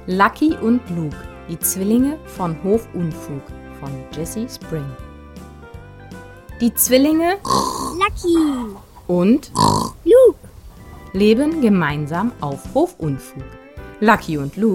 Lucky und Luke, die Zwillinge von Hofunfug von Jessie Spring. Die Zwillinge Lucky und Luke leben gemeinsam auf Hofunfug. Lucky und Luke